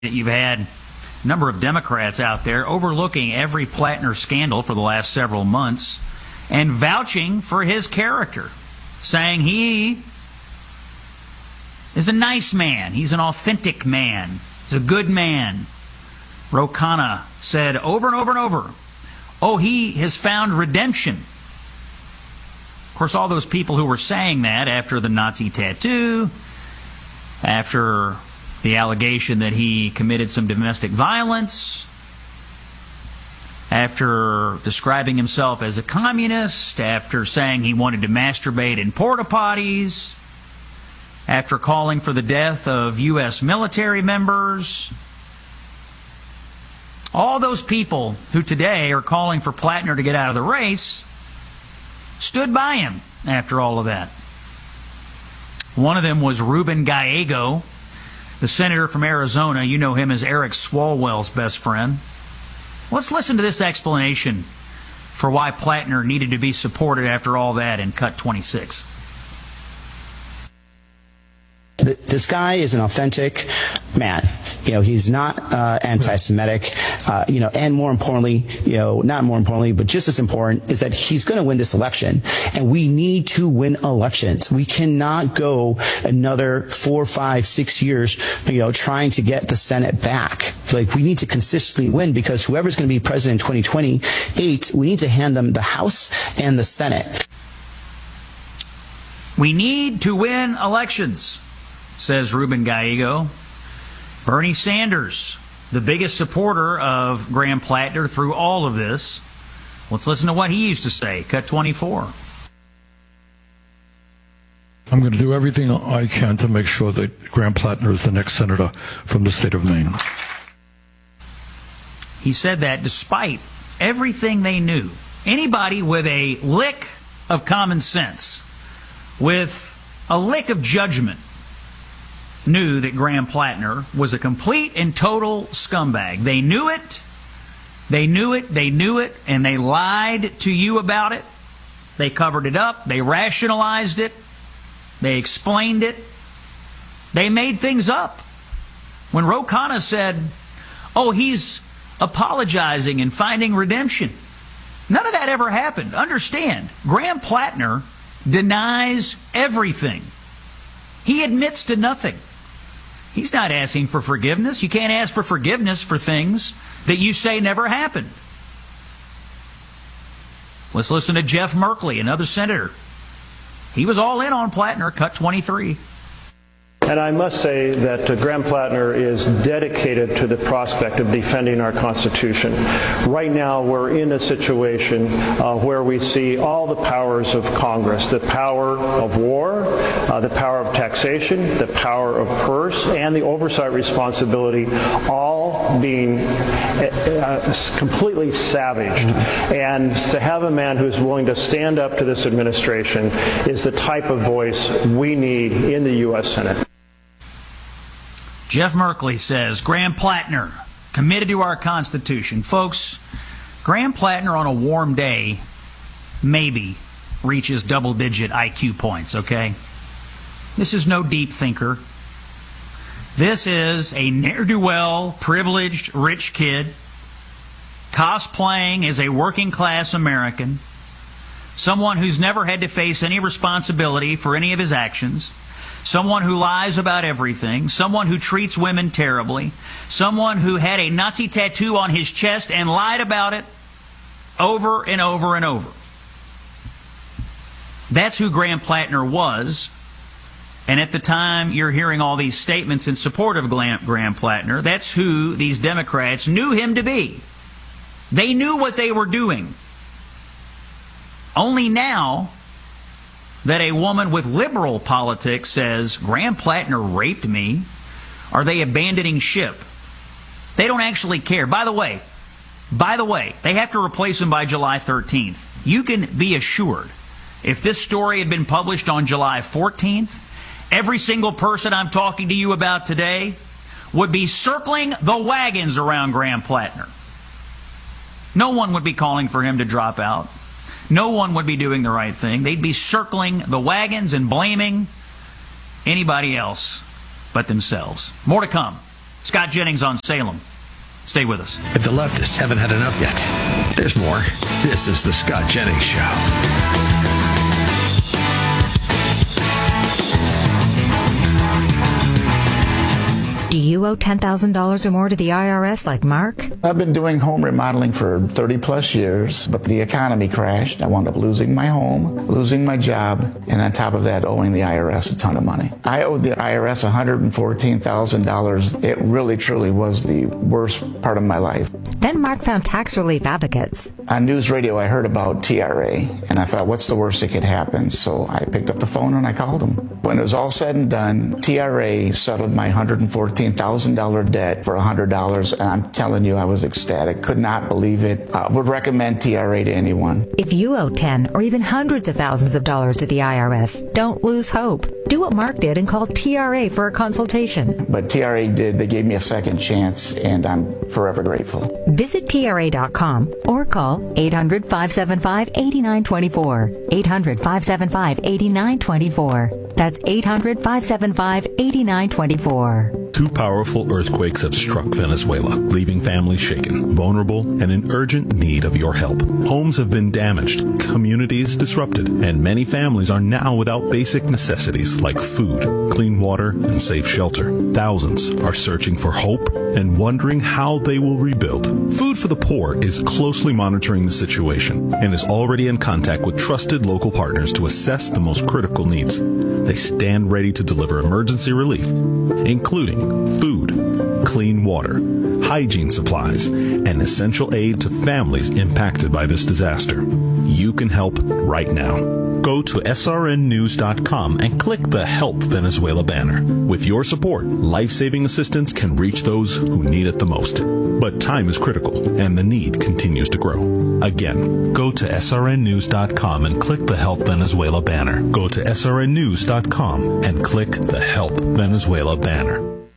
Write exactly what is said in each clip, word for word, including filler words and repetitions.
that you've had a number of Democrats out there overlooking every Plattner scandal for the last several months and vouching for his character, saying he is a nice man, he's an authentic man, he's a good man. Ro Khanna said over and over and over, oh, he has found redemption. Of course, all those people who were saying that after the Nazi tattoo, after the allegation that he committed some domestic violence, after describing himself as a communist, after saying he wanted to masturbate in porta potties, after calling for the death of U S military members, all those people who today are calling for Plattner to get out of the race stood by him after all of that. One of them was Ruben Gallego, the senator from Arizona. You know him as Eric Swalwell's best friend. Let's listen to this explanation for why Plattner needed to be supported after all that in cut twenty-six. This guy is an authentic man. You know, he's not uh, anti-Semitic. Uh, you know, and more importantly, you know, not more importantly, but just as important is that he's going to win this election. And we need to win elections. We cannot go another four, five, six years, you know, trying to get the Senate back. Like, we need to consistently win, because whoever's going to be president in twenty twenty-eight, we need to hand them the House and the Senate. We need to win elections, says Ruben Gallego. Bernie Sanders, the biggest supporter of Graham Plattner through all of this. Let's listen to what he used to say. Cut twenty-four. I'm going to do everything I can to make sure that Graham Plattner is the next senator from the state of Maine. He said that despite everything they knew. Anybody with a lick of common sense, with a lick of judgment, knew that Graham Plattner was a complete and total scumbag. They knew it, they knew it, they knew it, and they lied to you about it. They covered it up, they rationalized it, they explained it, they made things up. When Ro Khanna said, oh, he's apologizing and finding redemption, none of that ever happened. Understand, Graham Plattner denies everything. He admits to nothing. He's not asking for forgiveness. You can't ask for forgiveness for things that you say never happened. Let's listen to Jeff Merkley, another senator. He was all in on Plattner, cut twenty-three. And I must say that uh, Graham Plattner is dedicated to the prospect of defending our Constitution. Right now, we're in a situation uh, where we see all the powers of Congress, the power of war, uh, the power of taxation, the power of purse, and the oversight responsibility, all being uh, completely savaged. And to have a man who's willing to stand up to this administration is the type of voice we need in the U S Senate. Jeff Merkley says, Graham Plattner, committed to our Constitution. Folks, Graham Plattner on a warm day maybe reaches double-digit I Q points, okay? This is no deep thinker. This is a ne'er-do-well, privileged, rich kid cosplaying as a working-class American, someone who's never had to face any responsibility for any of his actions, someone who lies about everything, someone who treats women terribly, someone who had a Nazi tattoo on his chest and lied about it over and over and over. That's who Graham Plattner was. And at the time you're hearing all these statements in support of Graham Plattner, that's who these Democrats knew him to be. They knew what they were doing. Only now that a woman with liberal politics says, Graham Plattner raped me, are they abandoning ship? They don't actually care. By the way, by the way, they have to replace him by July thirteenth. You can be assured, if this story had been published on July fourteenth, every single person I'm talking to you about today would be circling the wagons around Graham Plattner. No one would be calling for him to drop out. No one would be doing the right thing. They'd be circling the wagons and blaming anybody else but themselves. More to come. Scott Jennings on Salem. Stay with us. If the leftists haven't had enough yet, there's more. This is the Scott Jennings Show. Do you owe ten thousand dollars or more to the I R S like Mark? I've been doing home remodeling for thirty plus years, but the economy crashed. I wound up losing my home, losing my job, and on top of that, owing the I R S a ton of money. I owed the I R S one hundred fourteen thousand dollars. It really, truly was the worst part of my life. Then Mark found tax relief advocates. On news radio, I heard about T R A, and I thought, what's the worst that could happen? So I picked up the phone and I called them. When it was all said and done, T R A settled my one hundred fourteen thousand dollars debt for one hundred dollars, and I'm telling you, I was ecstatic. Could not believe it. Uh, would recommend T R A to anyone. If you owe ten or even hundreds of thousands of dollars to the I R S, don't lose hope. Do what Mark did and call T R A for a consultation. But T R A did. They gave me a second chance, and I'm forever grateful. Visit T R A dot com or call eight hundred, five seven five, eight nine two four. eight hundred, five seven five, eight nine two four. That's eight hundred, five seven five, eight nine two four. Two powerful earthquakes have struck Venezuela, leaving families shaken, vulnerable, and in urgent need of your help. Homes have been damaged, communities disrupted, and many families are now without basic necessities like food, clean water, and safe shelter. Thousands are searching for hope and wondering how they will rebuild. Food for the Poor is closely monitoring the situation and is already in contact with trusted local partners to assess the most critical needs. They stand ready to deliver emergency relief, including food, clean water, hygiene supplies, and essential aid to families impacted by this disaster. You can help right now. Go to S R N news dot com and click the Help Venezuela banner. With your support, life-saving assistance can reach those who need it the most. But time is critical, and the need continues to grow. Again, go to S R N news dot com and click the Help Venezuela banner. Go to S R N news dot com and click the Help Venezuela banner.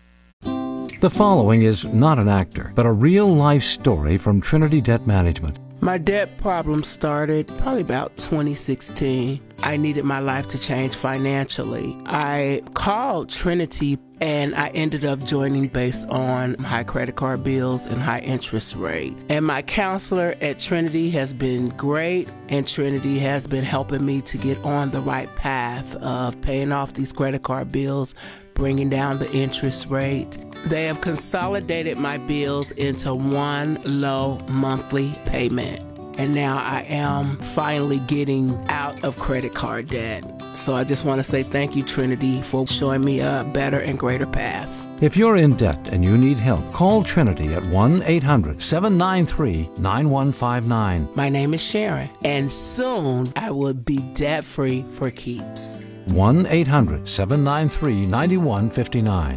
The following is not an actor, but a real-life story from Trinity Debt Management. My debt problem started probably about twenty sixteen. I needed my life to change financially. I called Trinity and I ended up joining based on high credit card bills and high interest rate. And my counselor at Trinity has been great, and Trinity has been helping me to get on the right path of paying off these credit card bills, bringing down the interest rate. They have consolidated my bills into one low monthly payment. And now I am finally getting out of credit card debt. So I just want to say thank you, Trinity, for showing me a better and greater path. If you're in debt and you need help, call Trinity at one eight hundred, seven nine three, nine one five nine. My name is Sharon, and soon I will be debt-free for keeps. one eight hundred, seven nine three, nine one five nine.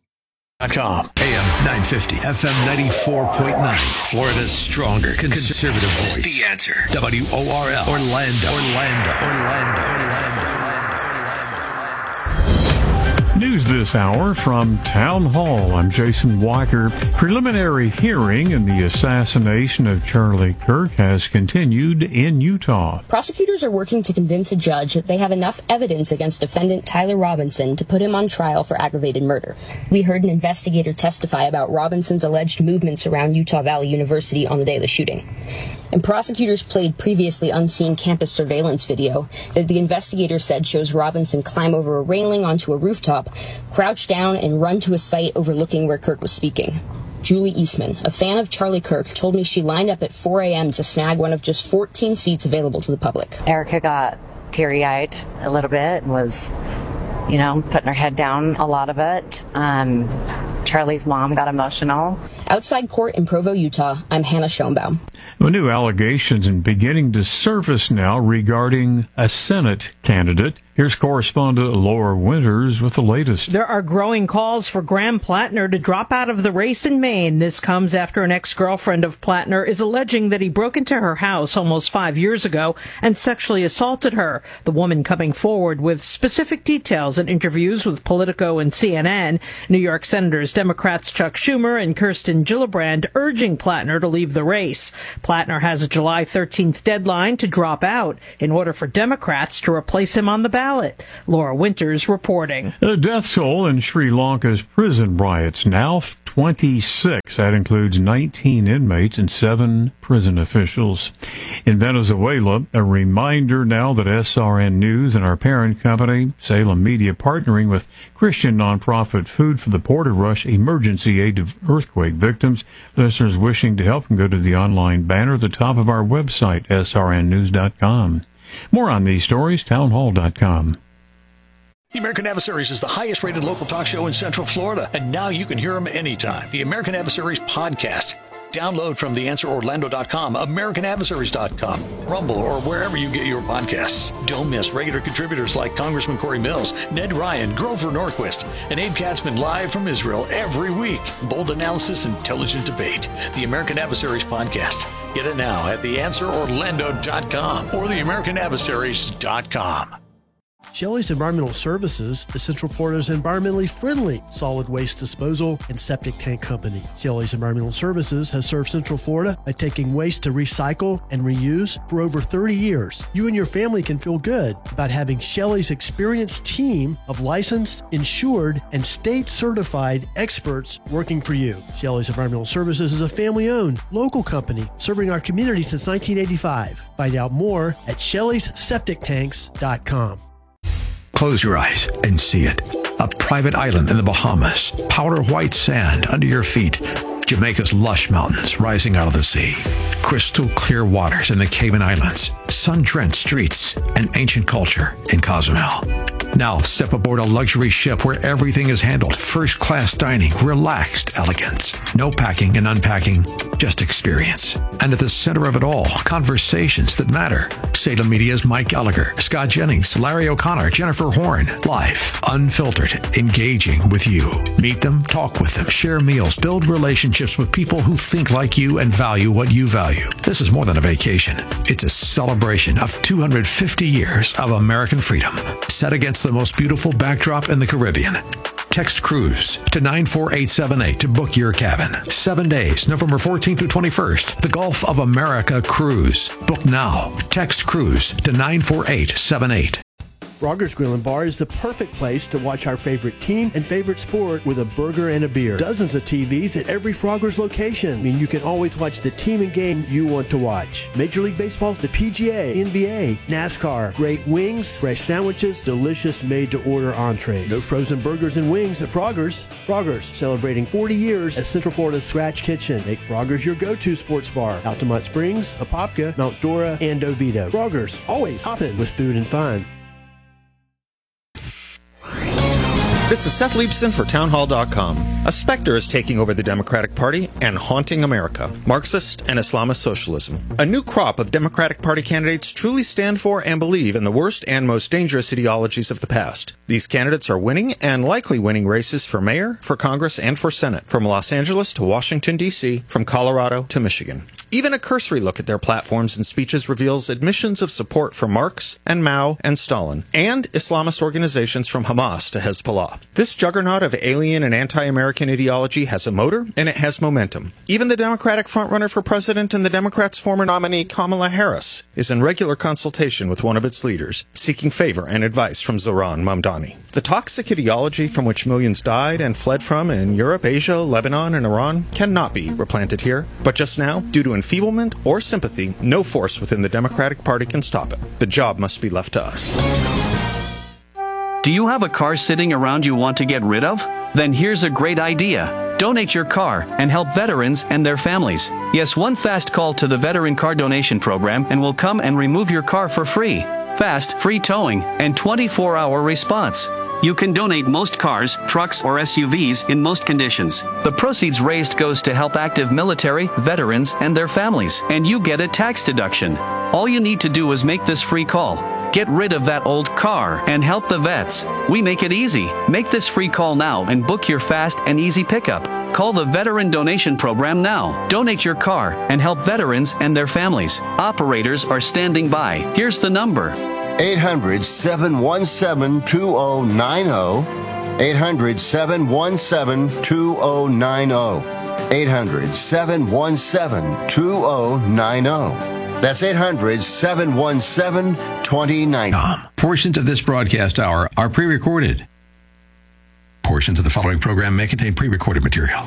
Com. A M nine fifty, F M ninety-four point nine. Florida's stronger conservative voice. The Answer. W O R L. Orlando. Orlando. Orlando. Orlando. News this hour from Town Hall. I'm Jason Weicker. Preliminary hearing in the assassination of Charlie Kirk has continued in Utah. Prosecutors are working to convince a judge that they have enough evidence against defendant Tyler Robinson to put him on trial for aggravated murder. We heard an investigator testify about Robinson's alleged movements around Utah Valley University on the day of the shooting. And prosecutors played previously unseen campus surveillance video that the investigator said shows Robinson climb over a railing onto a rooftop, crouch down, and run to a site overlooking where Kirk was speaking. Julie Eastman, a fan of Charlie Kirk, told me she lined up at four a.m. to snag one of just fourteen seats available to the public. Erica got teary-eyed a little bit and was, you know, putting her head down a lot of it. Um, Charlie's mom got emotional. Outside court in Provo, Utah, I'm Hannah Schoenbaum. Well, new allegations are beginning to surface now regarding a Senate candidate. Here's correspondent Laura Winters with the latest. There are growing calls for Graham Plattner to drop out of the race in Maine. This comes after an ex-girlfriend of Plattner is alleging that he broke into her house almost five years ago and sexually assaulted her. The woman coming forward with specific details in interviews with Politico and C N N. New York Senators Democrats Chuck Schumer and Kirsten Gillibrand urging Plattner to leave the race. Plattner has a July thirteenth deadline to drop out in order for Democrats to replace him on the ballot. ballot. Laura Winters reporting. The death toll in Sri Lanka's prison riots now twenty-six. That includes nineteen inmates and seven prison officials. In Venezuela, a reminder now that S R N News and our parent company, Salem Media, partnering with Christian nonprofit Food for the Porter Rush Emergency Aid to Earthquake Victims. Listeners wishing to help can go to the online banner at the top of our website, S R N news dot com. More on these stories, townhall dot com. The American Adversaries is the highest-rated local talk show in Central Florida, and now you can hear them anytime. The American Adversaries podcast. Download from the answer orlando dot com, american adversaries dot com, Rumble, or wherever you get your podcasts. Don't miss regular contributors like Congressman Corey Mills, Ned Ryan, Grover Norquist, and Abe Katzman live from Israel every week. Bold analysis, intelligent debate. The American Adversaries podcast. Get it now at the answer orlando dot com or the american adversaries dot com. Shelley's Environmental Services is Central Florida's environmentally friendly solid waste disposal and septic tank company. Shelley's Environmental Services has served Central Florida by taking waste to recycle and reuse for over thirty years. You and your family can feel good about having Shelley's experienced team of licensed, insured, and state-certified experts working for you. Shelley's Environmental Services is a family-owned, local company serving our community since nineteen eighty-five. Find out more at shelleys septic tanks dot com. Close your eyes and see it. A private island in the Bahamas. Powder white sand under your feet. Jamaica's lush mountains rising out of the sea. Crystal clear waters in the Cayman Islands. Sun-drenched streets and ancient culture in Cozumel. Now step aboard a luxury ship where everything is handled. First-class dining, relaxed elegance. No packing and unpacking, just experience. And at the center of it all, conversations that matter. Salem Media's Mike Gallagher, Scott Jennings, Larry O'Connor, Jennifer Horn. Live, unfiltered, engaging with you. Meet them, talk with them, share meals, build relationships with people who think like you and value what you value. This is more than a vacation. It's a celebration of two hundred fifty years of American freedom, set against the most beautiful backdrop in the Caribbean. Text Cruise to nine four eight seven eight to book your cabin. Seven days, November fourteenth through twenty-first. The Gulf of America Cruise. Book now. Text Cruise to nine four eight seven eight. Frogger's Grill and Bar is the perfect place to watch our favorite team and favorite sport with a burger and a beer. Dozens of T Vs at every Frogger's location. I mean, you can always watch the team and game you want to watch. Major League Baseball, the P G A, N B A, NASCAR, great wings, fresh sandwiches, delicious made-to-order entrees. No frozen burgers and wings at Frogger's. Frogger's, celebrating forty years as Central Florida's Scratch Kitchen. Make Frogger's your go-to sports bar. Altamont Springs, Apopka, Mount Dora, and Oviedo. Frogger's, always hopping with food and fun. This is Seth Leibson for townhall dot com. A specter is taking over the Democratic Party and haunting America. Marxist and Islamist socialism. A new crop of Democratic Party candidates truly stand for and believe in the worst and most dangerous ideologies of the past. These candidates are winning and likely winning races for mayor, for Congress, and for Senate. From Los Angeles to Washington, D C, from Colorado to Michigan. Even a cursory look at their platforms and speeches reveals admissions of support for Marx and Mao and Stalin, and Islamist organizations from Hamas to Hezbollah. This juggernaut of alien and anti-American ideology has a motor, and it has momentum. Even the Democratic frontrunner for president and the Democrats' former nominee, Kamala Harris, is in regular consultation with one of its leaders, seeking favor and advice from Zoran Mamdani. The toxic ideology from which millions died and fled from in Europe, Asia, Lebanon, and Iran cannot be replanted here. But just now, due to enfeeblement or sympathy, no force within the Democratic Party can stop it. The job must be left to us. Do you have a car sitting around you want to get rid of? Then here's a great idea. Donate your car and help veterans and their families. Yes, one fast call to the Veteran Car Donation Program and we'll come and remove your car for free. Fast, free towing, and twenty-four hour response. You can donate most cars, trucks, or S U Vs in most conditions. The proceeds raised goes to help active military, veterans, and their families, and you get a tax deduction. All you need to do is make this free call. Get rid of that old car and help the vets. We make it easy. Make this free call now and book your fast and easy pickup. Call the Veteran Donation Program now. Donate your car and help veterans and their families. Operators are standing by. Here's the number. eight hundred, seven one seven, two oh nine oh. eight hundred, seven one seven, two oh nine oh. eight hundred, seven one seven, two oh nine oh. That's eight hundred, seven one seven, two zero nine zero. Portions of this broadcast hour are pre-recorded. Portions of the following program may contain pre-recorded material.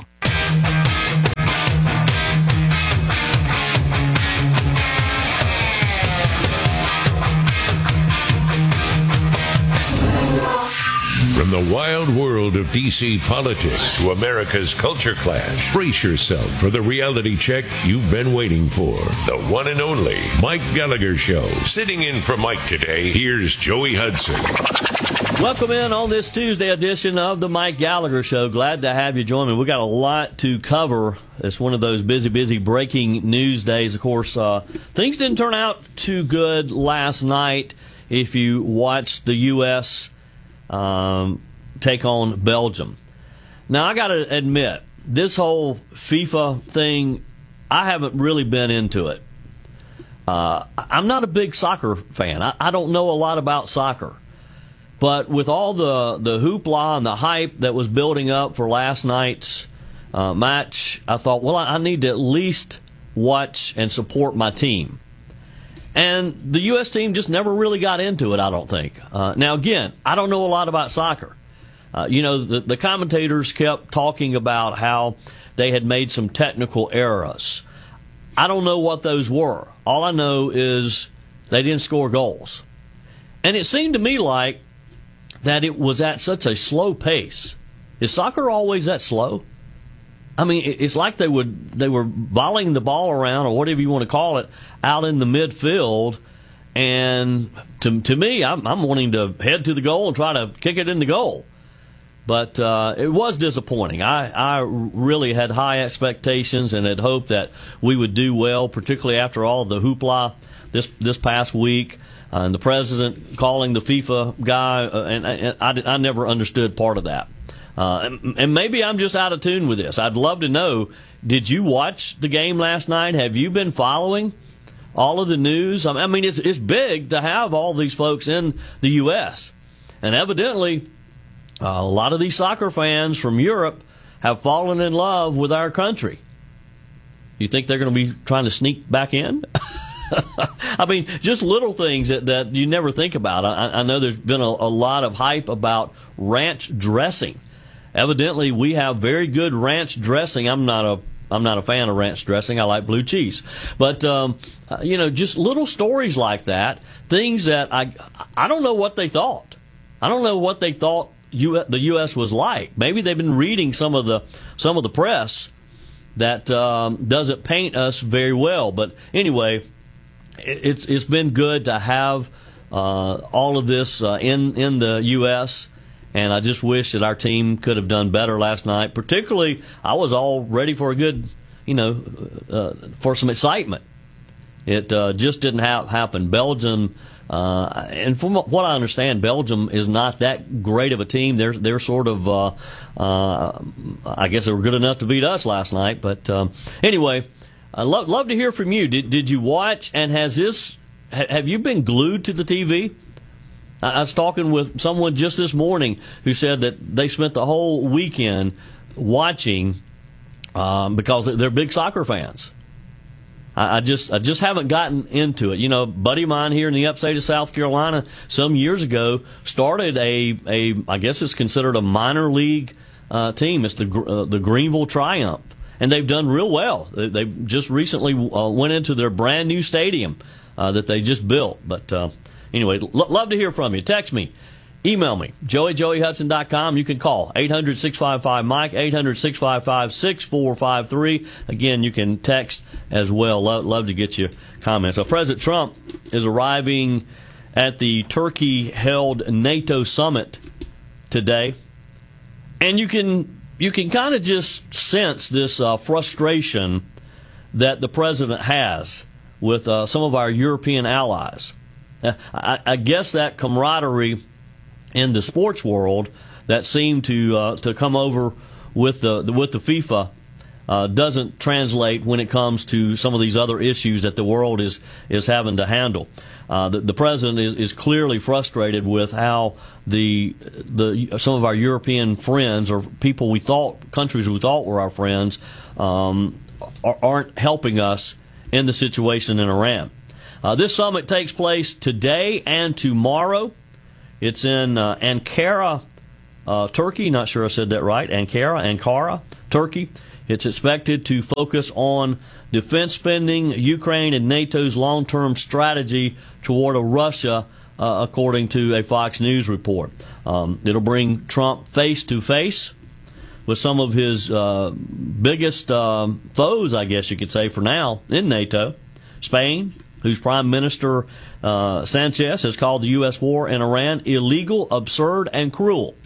From the wild world of D C politics to America's culture clash, brace yourself for the reality check you've been waiting for. The one and only Mike Gallagher Show. Sitting in for Mike today, here's Joey Hudson. Welcome in on this Tuesday edition of the Mike Gallagher Show. Glad to have you join me. We got a lot to cover. It's one of those busy, busy breaking news days. Of course, uh, things didn't turn out too good last night if you watched the U S Um, take on Belgium. Now, I got to admit, this whole FIFA thing, I haven't really been into it. Uh, I'm not a big soccer fan. I, I don't know a lot about soccer. But with all the, the hoopla and the hype that was building up for last night's uh, match, I thought, well, I, I need to at least watch and support my team. And the U S team just never really got into it, I don't think. Uh, now, again, I don't know a lot about soccer. Uh, you know, the, the commentators kept talking about how they had made some technical errors. I don't know what those were. All I know is they didn't score goals. And it seemed to me like that it was at such a slow pace. Is soccer always that slow? I mean, it's like they would they were volleying the ball around, or whatever you want to call it, out in the midfield. And to to me, I'm, I'm wanting to head to the goal and try to kick it in the goal. But uh, it was disappointing. I, I really had high expectations and had hoped that we would do well, particularly after all the hoopla this this past week. Uh, and the president calling the FIFA guy, uh, and, and I, I never understood part of that. Uh, and, and maybe I'm just out of tune with this. I'd love to know, did you watch the game last night? Have you been following all of the news? I mean, it's, it's big to have all these folks in the U S. And evidently, uh, a lot of these soccer fans from Europe have fallen in love with our country. You think they're going to be trying to sneak back in? I mean, just little things that, that you never think about. I, I know there's been a, a lot of hype about ranch dressing. Evidently, we have very good ranch dressing. I'm not a I'm not a fan of ranch dressing. I like blue cheese. But, um, uh, you know, just little stories like that, things that I I don't know what they thought. I don't know what they thought U- the U S was like. Maybe they've been reading some of the some of the press that um, doesn't paint us very well. But anyway, it, it's it's been good to have uh, all of this uh, in in the U S And I just wish that our team could have done better last night. Particularly, I was all ready for a good, you know, uh, for some excitement. It uh, just didn't ha- happen. Belgium, uh, and from what I understand, Belgium is not that great of a team. They're they're sort of, uh, uh, I guess they were good enough to beat us last night. But um, anyway, I'd love love to hear from you. Did did you watch? And has this? Ha- have you been glued to the T V? I was talking with someone just this morning who said that they spent the whole weekend watching um, because they're big soccer fans. I, I just I just haven't gotten into it. You know, a buddy of mine here in the upstate of South Carolina some years ago started a, a I guess it's considered a minor league uh, team. It's the uh, the Greenville Triumph, and they've done real well. They, they just recently uh, went into their brand new stadium uh, that they just built. But uh, Anyway, lo- love to hear from you. Text me. Email me, joey at joey hudson dot com. You can call eight hundred, six five five, Mike, eight hundred, six five five, six four five three. Again, you can text as well. Love, love to get your comments. So President Trump is arriving at the Turkey-held NATO summit today. And you can you can kind of just sense this uh, frustration that the president has with uh, some of our European allies. I, I guess that camaraderie in the sports world that seemed to uh, to come over with the, the with the FIFA uh, doesn't translate when it comes to some of these other issues that the world is is having to handle. Uh, the, the president is, is clearly frustrated with how the the some of our European friends or people we thought countries we thought were our friends um, aren't helping us in the situation in Iran. Uh, this summit takes place today and tomorrow. It's in uh, Ankara, uh, Turkey. Not sure I said that right. Ankara, Ankara, Turkey. It's expected to focus on defense spending, Ukraine, and NATO's long-term strategy toward a Russia, uh, according to a Fox News report. Um, it'll bring Trump face-to-face with some of his uh, biggest um, foes, I guess you could say, for now, in NATO. Spain, whose Prime Minister uh, Sanchez has called the U S war in Iran illegal, absurd, and cruel.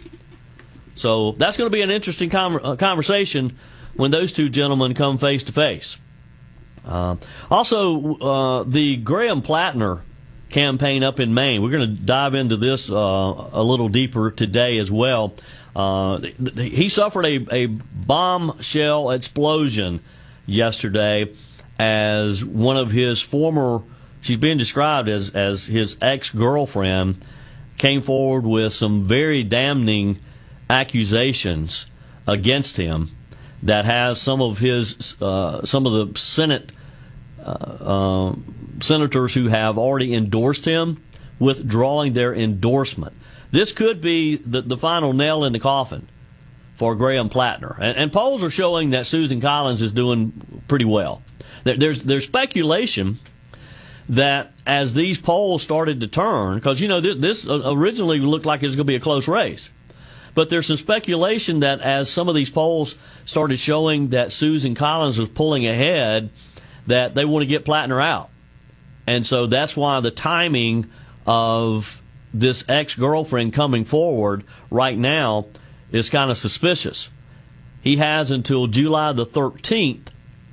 So that's going to be an interesting com- uh, conversation when those two gentlemen come face to face. Uh, also, uh, the Graham Plattner campaign up in Maine. We're going to dive into this uh, a little deeper today as well. Uh, he suffered a, a bombshell explosion yesterday as one of his former, she's being described as, as his ex-girlfriend, came forward with some very damning accusations against him that has some of his, uh, some of the Senate uh, uh, senators who have already endorsed him withdrawing their endorsement. This could be the, the final nail in the coffin for Graham Plattner. And, and polls are showing that Susan Collins is doing pretty well. There, there's, there's speculation that as these polls started to turn, because, you know, this, this originally looked like it was going to be a close race. But there's some speculation that as some of these polls started showing that Susan Collins was pulling ahead, that they want to get Plattner out. And so that's why the timing of this ex-girlfriend coming forward right now is kind of suspicious. He has until July the thirteenth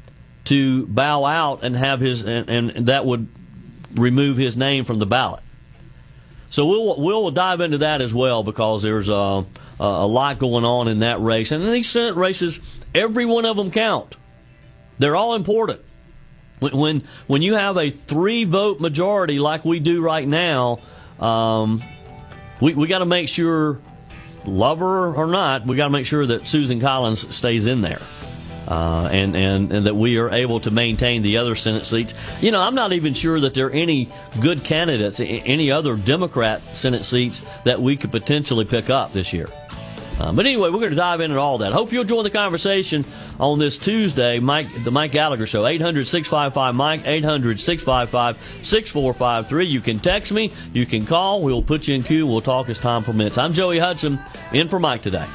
to bow out and have his, and, and that would remove his name from the ballot. So we'll we'll dive into that as well, because there's a, a lot going on in that race. And in these Senate races, every one of them count. They're all important. When when, when you have a three-vote majority like we do right now, um, we we got to make sure, love her or not, we got to make sure that Susan Collins stays in there. Uh, and, and, and that we are able to maintain the other Senate seats. You know, I'm not even sure that there are any good candidates, any other Democrat Senate seats that we could potentially pick up this year. Uh, but anyway, we're going to dive into all that. Hope you'll join the conversation on this Tuesday, Mike, the Mike Gallagher Show, eight hundred, six five five, Mike, eight hundred, six five five, six four five three. You can text me, you can call, we'll put you in queue, we'll talk as time permits. I'm Joey Hudson, in for Mike today.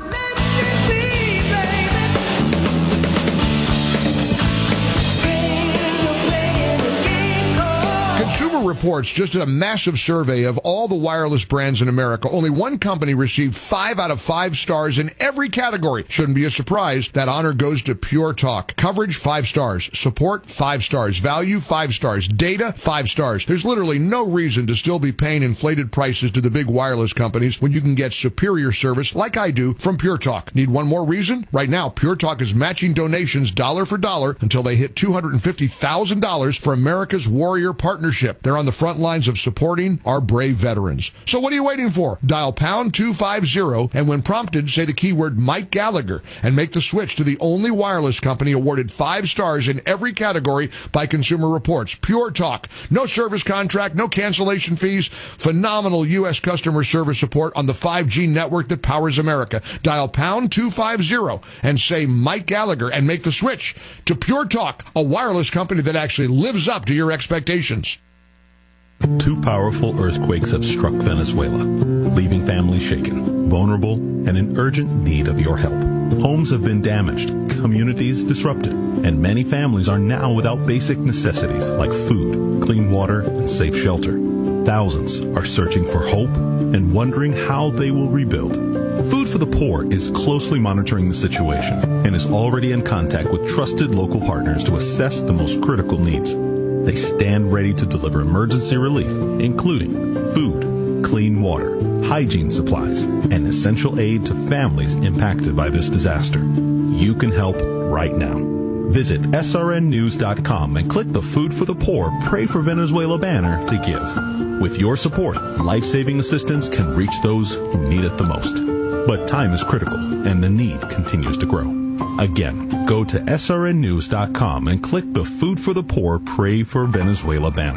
Consumer Reports just did a massive survey of all the wireless brands in America. Only one company received five out of five stars in every category. Shouldn't be a surprise. That honor goes to Pure Talk. Coverage, five stars. Support, five stars. Value, five stars. Data, five stars. There's literally no reason to still be paying inflated prices to the big wireless companies when you can get superior service like I do from Pure Talk. Need one more reason? Right now, Pure Talk is matching donations dollar for dollar until they hit two hundred fifty thousand dollars for America's Warrior Partnership. They're on the front lines of supporting our brave veterans. So what are you waiting for? Dial pound two fifty, and when prompted, say the keyword Mike Gallagher and make the switch to the only wireless company awarded five stars in every category by Consumer Reports. Pure Talk. No service contract, no cancellation fees. Phenomenal U S customer service support on the five G network that powers America. Dial pound two fifty and say Mike Gallagher and make the switch to Pure Talk, a wireless company that actually lives up to your expectations. Two powerful earthquakes have struck Venezuela, leaving families shaken, vulnerable, and in urgent need of your help. Homes have been damaged, communities disrupted, and many families are now without basic necessities like food, clean water, and safe shelter. Thousands are searching for hope and wondering how they will rebuild. Food for the Poor is closely monitoring the situation and is already in contact with trusted local partners to assess the most critical needs. They stand ready to deliver emergency relief, including food, clean water, hygiene supplies, and essential aid to families impacted by this disaster. You can help right now. Visit S R N news dot com and click the Food for the Poor Pray for Venezuela banner to give. With your support, life-saving assistance can reach those who need it the most. But time is critical, and the need continues to grow. Again, go to S R N news dot com and click the Food for the Poor Pray for Venezuela banner.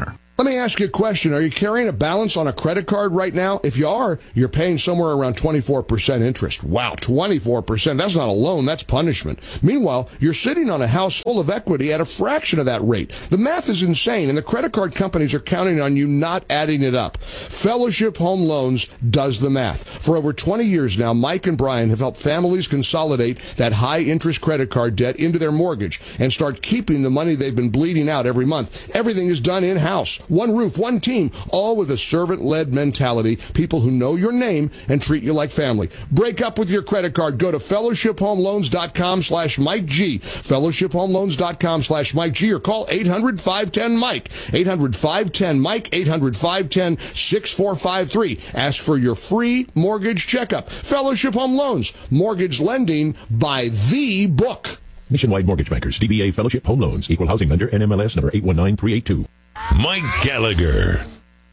Let me ask you a question. Are you carrying a balance on a credit card right now? If you are, you're paying somewhere around twenty-four percent interest. Wow, twenty-four percent. That's not a loan, that's punishment. Meanwhile, you're sitting on a house full of equity at a fraction of that rate. The math is insane, and the credit card companies are counting on you not adding it up. Fellowship Home Loans does the math. For over twenty years now, Mike and Brian have helped families consolidate that high-interest credit card debt into their mortgage and start keeping the money they've been bleeding out every month. Everything is done in-house. One roof, one team, all with a servant-led mentality, people who know your name and treat you like family. Break up with your credit card. Go to fellowship home loans dot com slash Mike G, fellowship home loans dot com slash Mike G, or call eight hundred, five one zero, Mike, eight hundred, five one zero, Mike, eight hundred, five one zero, six four five three. Ask for your free mortgage checkup. Fellowship Home Loans, mortgage lending by the book. Nationwide Mortgage Bankers, D B A Fellowship Home Loans, Equal Housing Lender, N M L S number eight one nine three eight two. Mike Gallagher.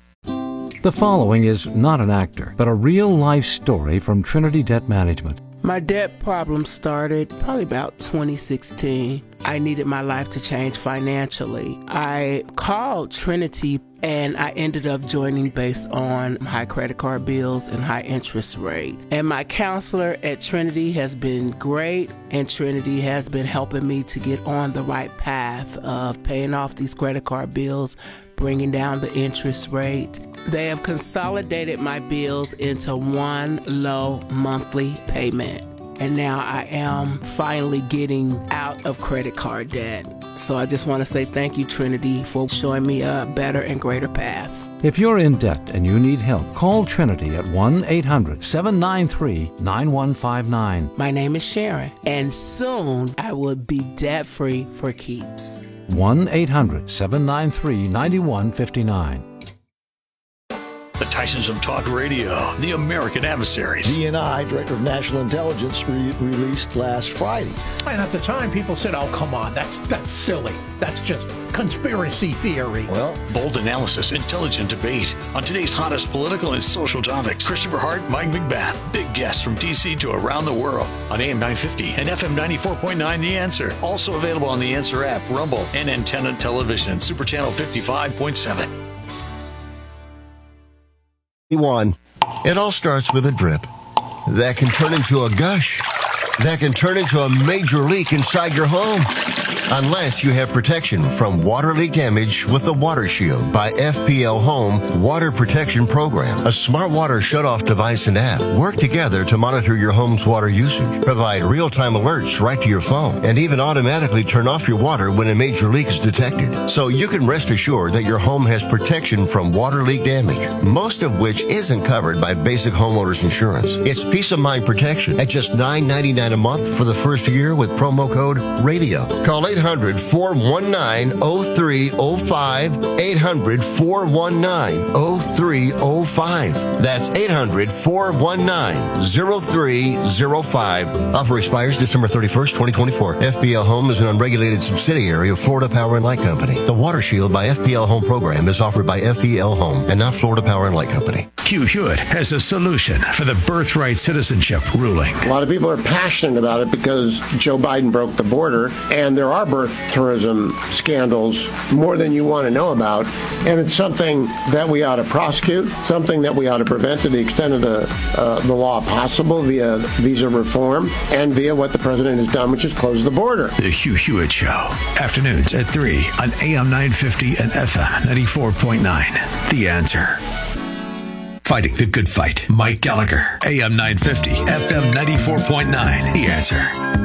The following is not an actor, but a real-life story from Trinity Debt Management. My debt problem started probably about twenty sixteen. I needed my life to change financially. I called Trinity and I ended up joining based on high credit card bills and high interest rate. And my counselor at Trinity has been great, and Trinity has been helping me to get on the right path of paying off these credit card bills, bringing down the interest rate. They have consolidated my bills into one low monthly payment. And now I am finally getting out of credit card debt. So I just want to say thank you, Trinity, for showing me a better and greater path. If you're in debt and you need help, call Trinity at one eight hundred, seven nine three, nine one five nine. My name is Sharon, and soon I will be debt-free for keeps. one eight hundred, seven nine three, nine one five nine. The Tysons of Talk Radio, the American Adversaries. D N I, Director of National Intelligence, re- released last Friday. And at the time, people said, oh, come on, that's that's silly. That's just conspiracy theory. Well, bold analysis, intelligent debate on today's hottest political and social topics. Christopher Hart, Mike McBath, big guests from D C to around the world on A M nine fifty and F M ninety-four point nine The Answer. Also available on the Answer app, Rumble, and Antenna Television, and Super Channel fifty-five point seven. One. It all starts with a drip that can turn into a gush, that can turn into a major leak inside your home. Unless you have protection from water leak damage with the Water Shield by F P L Home Water Protection Program. A smart water shutoff device and app work together to monitor your home's water usage, provide real-time alerts right to your phone, and even automatically turn off your water when a major leak is detected. So you can rest assured that your home has protection from water leak damage, most of which isn't covered by basic homeowners insurance. It's peace of mind protection at just nine ninety-nine a month for the first year with promo code RADIO. Call eight hundred, four one nine, oh three oh five, eight hundred, four one nine, oh three oh five. That's eight hundred, four one nine, oh three oh five. Offer expires December thirty-first, twenty twenty-four. F P L Home is an unregulated subsidiary of Florida Power and Light Company. The Water Shield by F P L Home program is offered by F P L Home and not Florida Power and Light Company. Q Hewitt has a solution for the birthright citizenship ruling. A lot of people are passionate about it because Joe Biden broke the border, and there are birth tourism scandals, more than you want to know about, and it's something that we ought to prosecute, something that we ought to prevent to the extent of the uh, the law possible via visa reform and via what the president has done, which is close the border. The Hugh Hewitt Show, afternoons at three on A M nine fifty and F M ninety-four point nine. The Answer. Fighting the good fight. Mike Gallagher, A M nine fifty, F M ninety-four point nine. The Answer.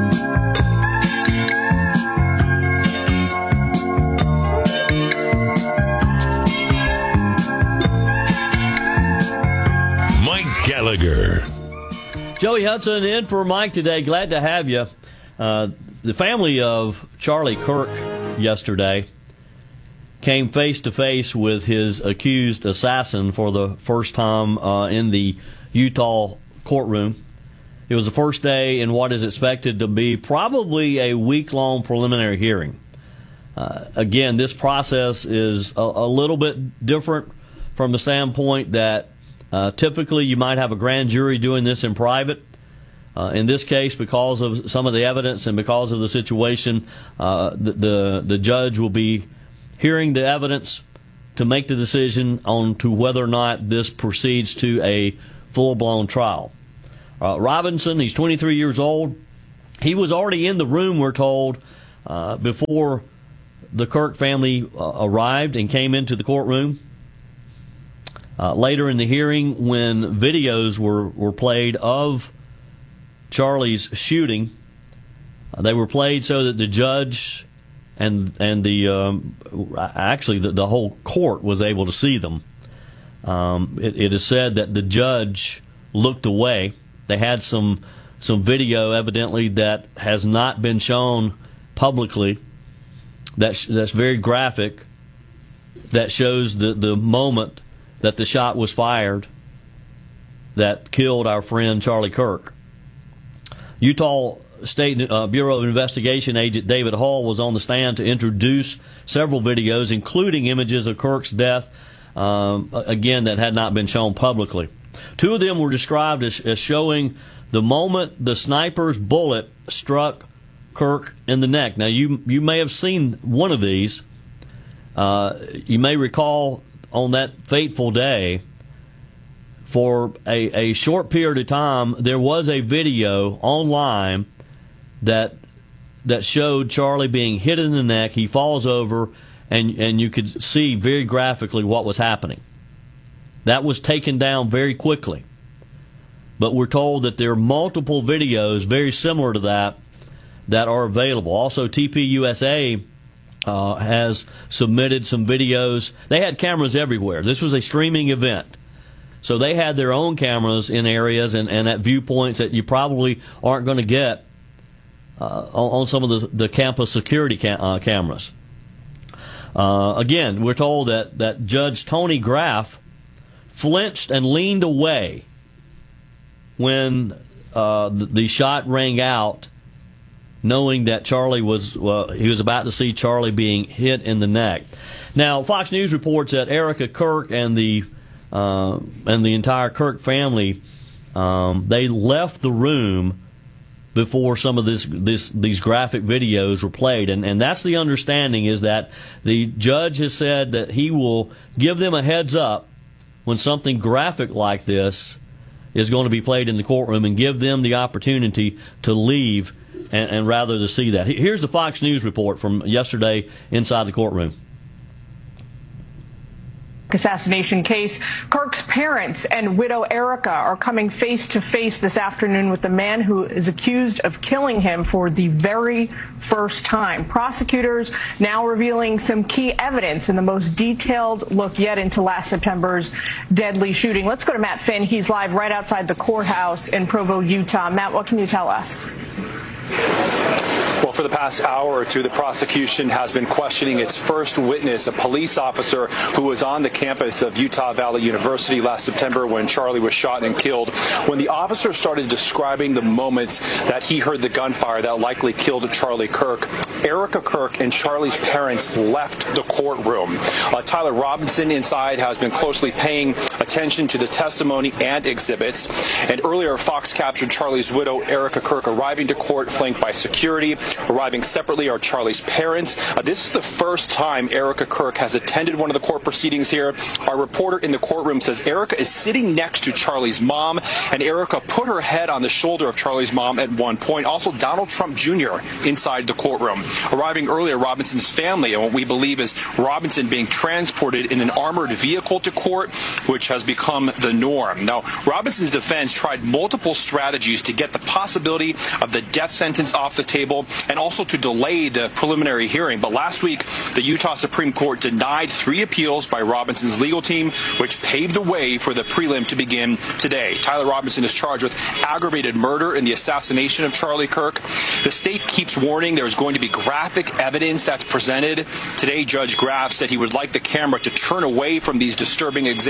Gallagher. Joey Hudson in for Mike today. Glad to have you. Uh, the family of Charlie Kirk yesterday came face to face with his accused assassin for the first time uh, in the Utah courtroom. It was the first day in what is expected to be probably a week-long preliminary hearing. Uh, again, this process is a, a little bit different from the standpoint that Uh, typically, you might have a grand jury doing this in private. Uh, in this case, because of some of the evidence and because of the situation, uh, the, the the judge will be hearing the evidence to make the decision on to whether or not this proceeds to a full-blown trial. Uh, Robinson, he's twenty-three years old. He was already in the room, we're told, uh, before the Kirk family uh, arrived and came into the courtroom. Uh, later in the hearing, when videos were, were played of Charlie's shooting, uh, they were played so that the judge and and the um, actually the, the whole court was able to see them. Um, it, it is said that the judge looked away. They had some some video, evidently, that has not been shown publicly. That's that's very graphic. That shows the the moment that the shot was fired that killed our friend Charlie Kirk. Utah State uh, Bureau of Investigation agent David Hall was on the stand to introduce several videos, including images of Kirk's death, um, again, that had not been shown publicly. Two of them were described as, as showing the moment the sniper's bullet struck Kirk in the neck. Now, you you may have seen one of these. Uh, you may recall on that fateful day, for a, a short period of time, there was a video online that that showed Charlie being hit in the neck. He falls over, and, and you could see very graphically what was happening. That was taken down very quickly. But we're told that there are multiple videos very similar to that that are available. Also, T P U S A uh, has submitted some videos. They had cameras everywhere. This was a streaming event. So they had their own cameras in areas and, and at viewpoints that you probably aren't going to get uh, on, on some of the, the campus security cam- uh, cameras. Uh, again, we're told that, that Judge Tony Graff flinched and leaned away when uh, the, the shot rang out, knowing that Charlie was, well, he was about to see Charlie being hit in the neck. Now, Fox News reports that Erica Kirk and the uh, and the entire Kirk family, um, they left the room before some of this, this these graphic videos were played, and and that's the understanding, is that the judge has said that he will give them a heads up when something graphic like this is going to be played in the courtroom, and give them the opportunity to leave and, and rather to see that. Here's the Fox News report from yesterday inside the courtroom. Assassination case. Kirk's parents and widow Erica are coming face to face this afternoon with the man who is accused of killing him for the very first time. Prosecutors now revealing some key evidence in the most detailed look yet into last September's deadly shooting. Let's go to Matt Finn. He's live right outside the courthouse in Provo, Utah. Matt, what can you tell us? Well, for the past hour or two, the prosecution has been questioning its first witness, a police officer who was on the campus of Utah Valley University last September when Charlie was shot and killed. When the officer started describing the moments that he heard the gunfire that likely killed Charlie Kirk, Erica Kirk and Charlie's parents left the courtroom. Uh, Tyler Robinson inside has been closely paying attention to the testimony and exhibits. And earlier, Fox captured Charlie's widow, Erica Kirk, arriving to court flanked by security. Arriving separately are Charlie's parents. Uh, this is the first time Erica Kirk has attended one of the court proceedings here. Our reporter in the courtroom says Erica is sitting next to Charlie's mom, and Erica put her head on the shoulder of Charlie's mom at one point. Also, Donald Trump Junior inside the courtroom. Arriving earlier, Robinson's family, and what we believe is Robinson being transported in an armored vehicle to court, which has become the norm. Now, Robinson's defense tried multiple strategies to get the possibility of the death sentence off the table, and also to delay the preliminary hearing. But last week, the Utah Supreme Court denied three appeals by Robinson's legal team, which paved the way for the prelim to begin today. Tyler Robinson is charged with aggravated murder in the assassination of Charlie Kirk. The state keeps warning there's going to be graphic evidence that's presented. Today, Judge Graff said he would like the camera to turn away from these disturbing exhibits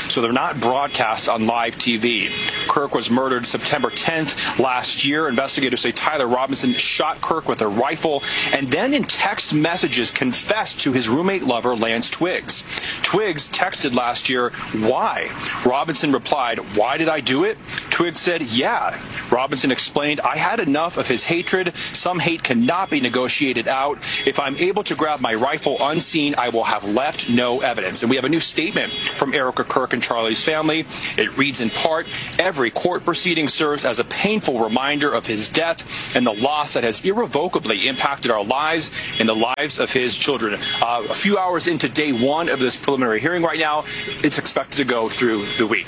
so they're not broadcast on live T V. Kirk was murdered September tenth last year. Investigators say Tyler Robinson shot Kirk with a rifle and then in text messages confessed to his roommate lover, Lance Twiggs. Twiggs texted last year, "Why?" Robinson replied, "Why did I do it?" Twiggs said, "Yeah." Robinson explained, "I had enough of his hatred. Some hate cannot be negotiated out. If I'm able to grab my rifle unseen, I will have left no evidence." And we have a new statement from Erica Kirk and Charlie's family. It reads in part, "Every court proceeding serves as a painful reminder of his death and the loss that has irrevocably impacted our lives and the lives of his children." Uh, a few hours into day one of this preliminary hearing right now, it's expected to go through the week.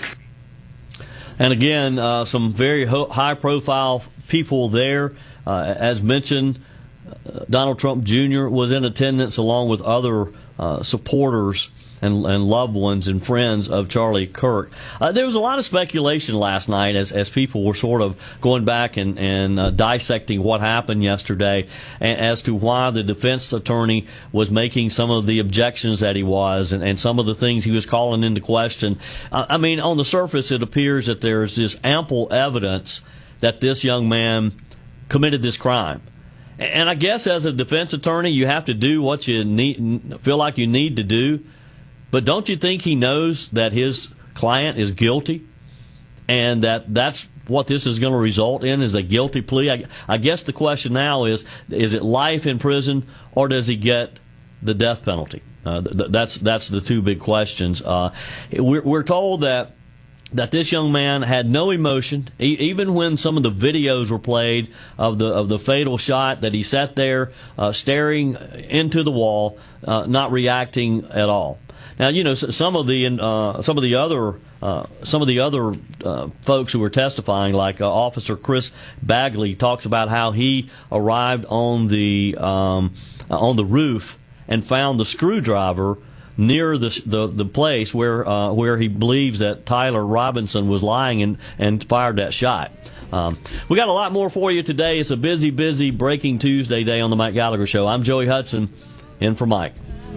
And again, uh, some very ho- high-profile people there. Uh, as mentioned, uh, Donald Trump Junior was in attendance along with other uh, supporters and, and loved ones and friends of Charlie Kirk. Uh, there was a lot of speculation last night as, as people were sort of going back and, and uh, dissecting what happened yesterday and, as to why the defense attorney was making some of the objections that he was and, and some of the things he was calling into question. Uh, I mean, on the surface, it appears that there's this ample evidence that this young man committed this crime. And I guess as a defense attorney, you have to do what you need, feel like you need to do. But don't you think he knows that his client is guilty and that that's what this is going to result in is a guilty plea? I, I guess the question now is, is it life in prison or does he get the death penalty? Uh, th- that's that's the two big questions. Uh, we're, we're told that that this young man had no emotion, e- even when some of the videos were played of the of the fatal shot, that he sat there uh, staring into the wall, uh, not reacting at all. Now, you know, some of the uh, some of the other uh, some of the other uh, folks who were testifying, like uh, Officer Chris Bagley, talks about how he arrived on the um, on the roof and found the screwdriver near the the, the place where uh, where he believes that Tyler Robinson was lying and, and fired that shot. Um, we got a lot more for you today. It's a busy, busy Breaking Tuesday day on the Mike Gallagher Show. I'm Joey Hudson, in for Mike.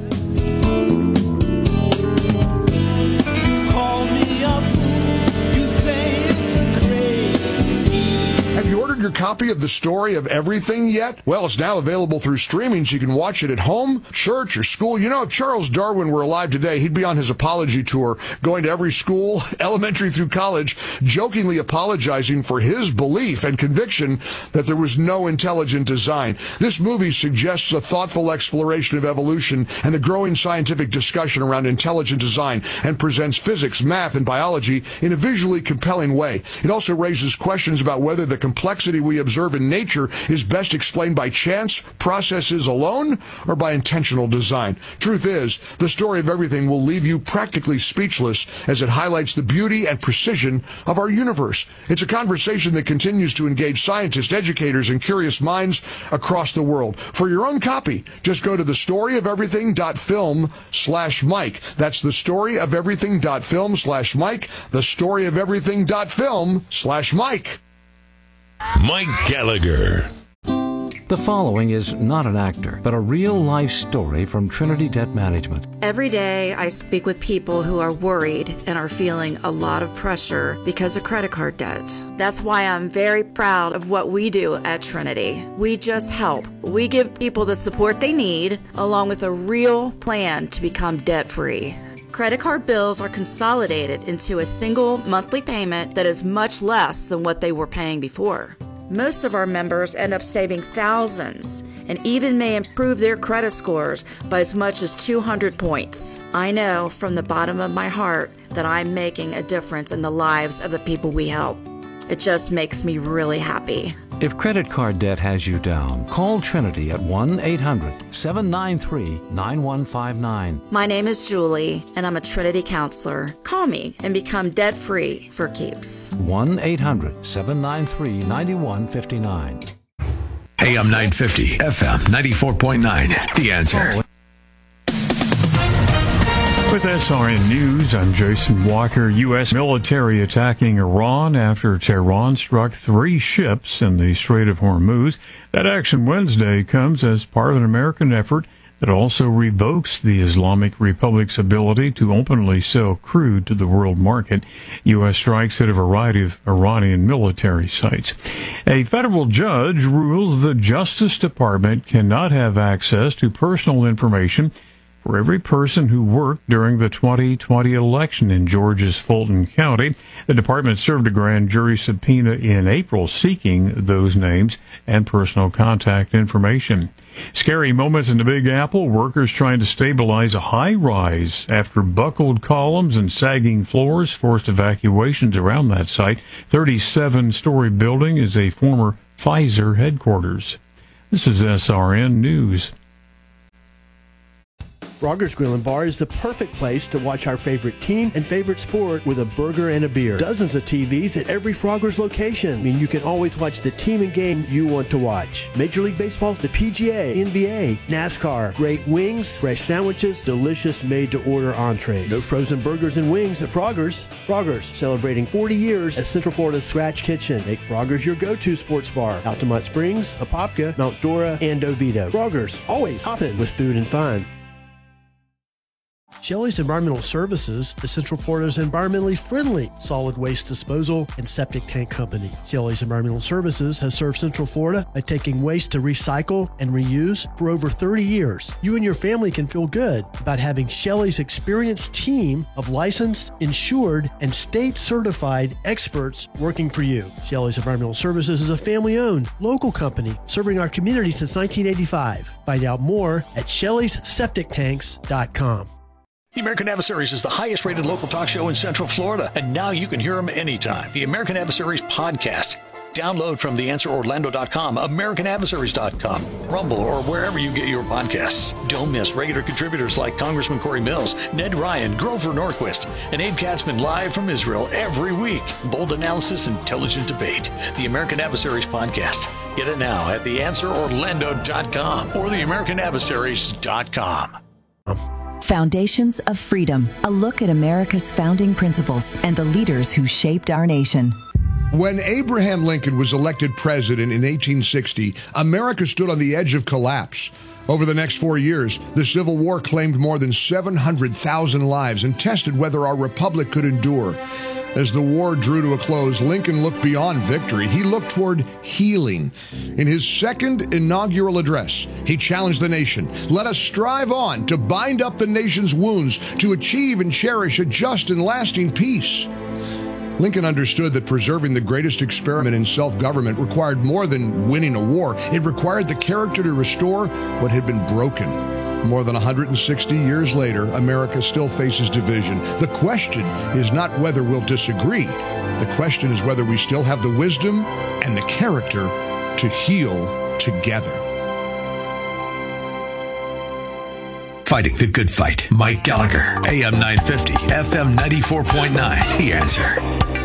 Your copy of The Story of Everything yet? Well, it's now available through streaming, so you can watch it at home, church, or school. You know, if Charles Darwin were alive today, he'd be on his apology tour, going to every school, elementary through college, jokingly apologizing for his belief and conviction that there was no intelligent design. This movie suggests a thoughtful exploration of evolution and the growing scientific discussion around intelligent design, and presents physics, math, and biology in a visually compelling way. It also raises questions about whether the complexity we observe in nature is best explained by chance processes alone or by intentional design. Truth is, The Story of Everything will leave you practically speechless as it highlights the beauty and precision of our universe. It's a conversation that continues to engage scientists, educators, and curious minds across the world. For your own copy, just go to thestoryofeverything.film slash Mike. That's thestoryofeverything.film slash Mike. Thestoryofeverything.film slash Mike. Mike Gallagher. The following is not an actor, but a real-life story from Trinity Debt Management. Every day I speak with people who are worried and are feeling a lot of pressure because of credit card debt. That's why I'm very proud of what we do at Trinity. We just help. We give people the support they need, along with a real plan to become debt-free. Credit card bills are consolidated into a single monthly payment that is much less than what they were paying before. Most of our members end up saving thousands and even may improve their credit scores by as much as two hundred points. I know from the bottom of my heart that I'm making a difference in the lives of the people we help. It just makes me really happy. If credit card debt has you down, call Trinity at one eight hundred seven nine three nine one five nine. My name is Julie, and I'm a Trinity counselor. Call me and become debt-free for keeps. one eight hundred seven nine three nine one five nine. A M nine fifty, F M ninety-four point nine. The Answer. With S R N News, I'm Jason Walker. U S military attacking Iran after Tehran struck three ships in the Strait of Hormuz. That action Wednesday comes as part of an American effort It also revokes the Islamic Republic's ability to openly sell crude to the world market. U S strikes at a variety of Iranian military sites. A federal judge rules the Justice Department cannot have access to personal information for every person who worked during the twenty twenty election in Georgia's Fulton County. The department served a grand jury subpoena in April seeking those names and personal contact information. Scary moments in the Big Apple. Workers trying to stabilize a high-rise after buckled columns and sagging floors forced evacuations around that site. thirty-seven-story building is a former Pfizer headquarters. This is S R N News. Frogger's Grill and Bar is the perfect place to watch our favorite team and favorite sport with a burger and a beer. Dozens of T Vs at every Frogger's location mean you can always watch the team and game you want to watch. Major League Baseball, the P G A, N B A, NASCAR, great wings, fresh sandwiches, delicious made-to-order entrees. No frozen burgers and wings at Frogger's. Frogger's, celebrating forty years as Central Florida's Scratch Kitchen. Make Frogger's your go-to sports bar. Altamont Springs, Apopka, Mount Dora, and Oviedo. Frogger's, always hopping with food and fun. Shelley's Environmental Services is Central Florida's environmentally friendly solid waste disposal and septic tank company. Shelley's Environmental Services has served Central Florida by taking waste to recycle and reuse for over thirty years. You and your family can feel good about having Shelley's experienced team of licensed, insured, and state-certified experts working for you. Shelley's Environmental Services is a family-owned, local company serving our community since nineteen eighty-five. Find out more at shelleys septic tanks dot com. The American Adversaries is the highest-rated local talk show in Central Florida, and now you can hear them anytime. The American Adversaries podcast. Download from the answer orlando dot com, american adversaries dot com, Rumble, or wherever you get your podcasts. Don't miss regular contributors like Congressman Corey Mills, Ned Ryan, Grover Norquist, and Abe Katzman live from Israel every week. Bold analysis, intelligent debate. The American Adversaries podcast. Get it now at the answer orlando dot com or the american adversaries dot com. Foundations of Freedom, a look at America's founding principles and the leaders who shaped our nation. When Abraham Lincoln was elected president in eighteen sixty, America stood on the edge of collapse. Over the next four years, the Civil War claimed more than seven hundred thousand lives and tested whether our republic could endure. As the war drew to a close, Lincoln looked beyond victory. He looked toward healing. In his second inaugural address, he challenged the nation. Let us strive on to bind up the nation's wounds, to achieve and cherish a just and lasting peace. Lincoln understood that preserving the greatest experiment in self-government required more than winning a war. It required the character to restore what had been broken. More than one hundred sixty years later, America still faces division. The question is not whether we'll disagree. The question is whether we still have the wisdom and the character to heal together. Fighting the good fight. Mike Gallagher, A M nine fifty, F M ninety-four point nine. The Answer.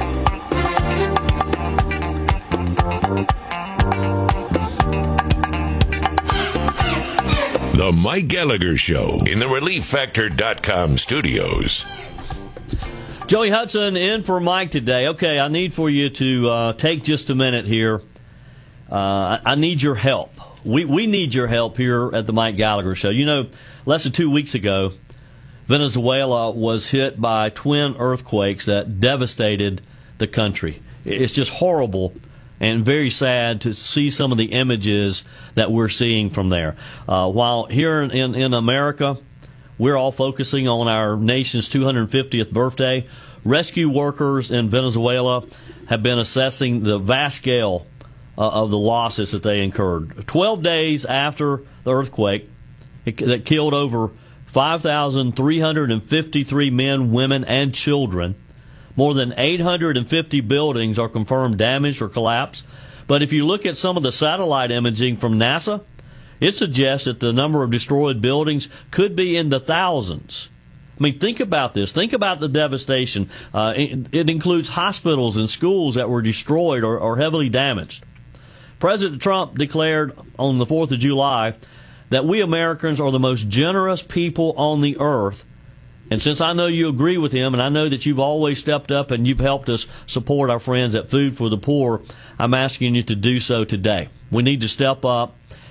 The Mike Gallagher Show in the relief factor dot com studios. Joey Hudson in for Mike today. Okay, I need for you to uh, take just a minute here. Uh, I need your help. We we need your help here at the Mike Gallagher Show. You know, less than two weeks ago, Venezuela was hit by twin earthquakes that devastated the country. It's just horrible and very sad to see some of the images that we're seeing from there. Uh, while here in, in, in America, we're all focusing on our nation's two hundred fiftieth birthday, rescue workers in Venezuela have been assessing the vast scale uh, of the losses that they incurred. Twelve days after the earthquake it, that killed over five thousand three hundred fifty-three men, women, and children, more than eight hundred fifty buildings are confirmed damaged or collapsed. But if you look at some of the satellite imaging from NASA, it suggests that the number of destroyed buildings could be in the thousands. I mean, think about this. Think about the devastation. Uh, it, it includes hospitals and schools that were destroyed or, or heavily damaged. President Trump declared on the fourth of July that we Americans are the most generous people on the earth. And since I know you agree with him, and I know that you've always stepped up and you've helped us support our friends at Food for the Poor, I'm asking you to do so today. We need to step up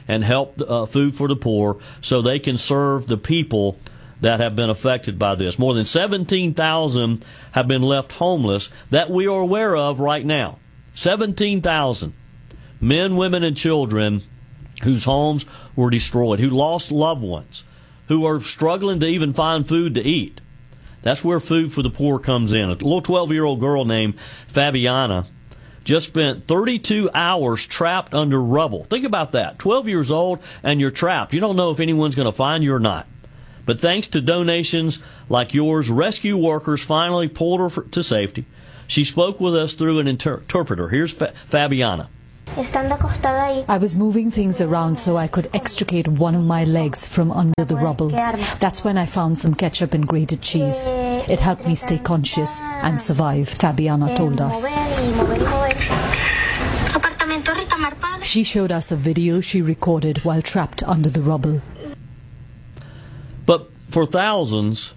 and help uh, Food for the Poor so they can serve the people that have been affected by this. More than seventeen thousand have been left homeless that we are aware of right now. seventeen thousand men, women, and children whose homes were destroyed, who lost loved ones, who are struggling to even find food to eat. That's where Food for the Poor comes in. A little twelve-year-old girl named Fabiana just spent thirty-two hours trapped under rubble. Think about that. twelve years old and you're trapped. You don't know if anyone's going to find you or not. But thanks to donations like yours, rescue workers finally pulled her for, to safety. She spoke with us through an inter- interpreter. Here's Fa- Fabiana. I was moving things around so I could extricate one of my legs from under the rubble. That's when I found some ketchup and grated cheese. It helped me stay conscious and survive, Fabiana told us. She showed us a video she recorded while trapped under the rubble. But for thousands,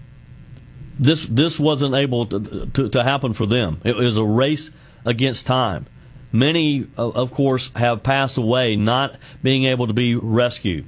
this this wasn't able to, to, to happen for them. It was a race against time. Many, of course, have passed away not being able to be rescued.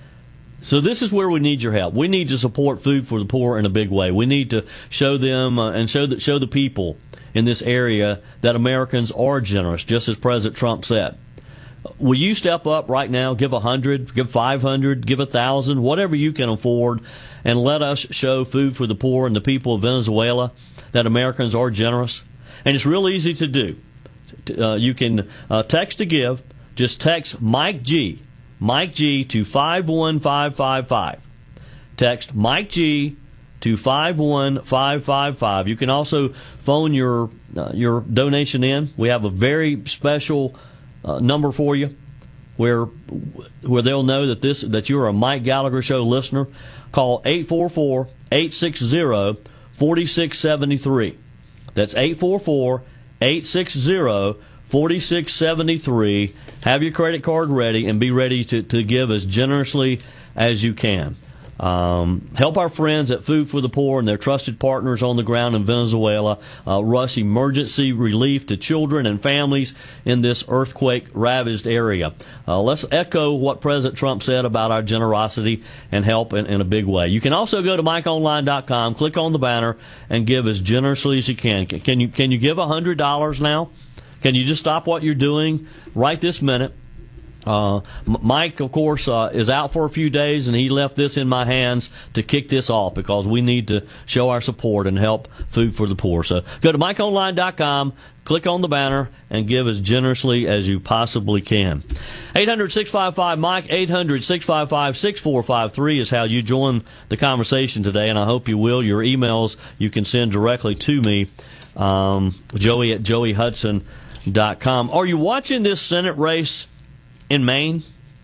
So this is where we need your help. We need to support Food for the Poor in a big way. We need to show them uh, and show the, show the people in this area that Americans are generous, just as President Trump said. Will you step up right now, give a hundred, give five hundred, give a thousand, whatever you can afford, and let us show Food for the Poor and the people of Venezuela that Americans are generous? And it's real easy to do. Uh, you can uh, text to give. Just text Mike G, Mike G to five one five five five. Text Mike G to five one five five five. You can also phone your uh, your donation in. We have a very special uh, number for you, where where they'll know that this that you're a Mike Gallagher Show listener. Call eight four four, eight six zero, four six seven three. That's eight four four, eight six zero, four six seven three. Have your credit card ready and be ready to, to give as generously as you can. Um, help our friends at Food for the Poor and their trusted partners on the ground in Venezuela uh, rush emergency relief to children and families in this earthquake-ravaged area. Uh, let's echo what President Trump said about our generosity and help in, in a big way. You can also go to mike online dot com, click on the banner, and give as generously as you can. Can, can you can you give one hundred dollars now? Can you just stop what you're doing right this minute? Uh, Mike, of course, uh, is out for a few days, and he left this in my hands to kick this off because we need to show our support and help Food for the Poor. So go to mike online dot com, click on the banner, and give as generously as you possibly can. eight hundred, six five five, Mike, eight hundred, six five five, six four five three is how you join the conversation today, and I hope you will. Your emails you can send directly to me, um, Joey at joey hudson dot com. Are you watching this Senate race in Maine?